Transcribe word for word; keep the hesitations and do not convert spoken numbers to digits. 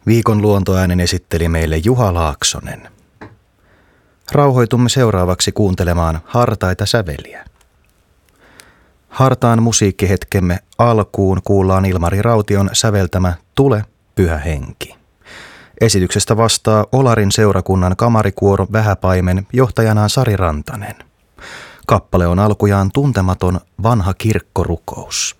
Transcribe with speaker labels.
Speaker 1: Viikon luontoäänen esitteli meille Juha Laaksonen. Rauhoitumme seuraavaksi kuuntelemaan hartaita säveliä. Hartaan musiikkihetkemme alkuun kuullaan Ilmari Raution säveltämä Tule, pyhä henki. Esityksestä vastaa Olarin seurakunnan kamarikuoro Vähäpaimen johtajana Sari Rantanen. Kappale on alkujaan tuntematon vanha kirkkorukous.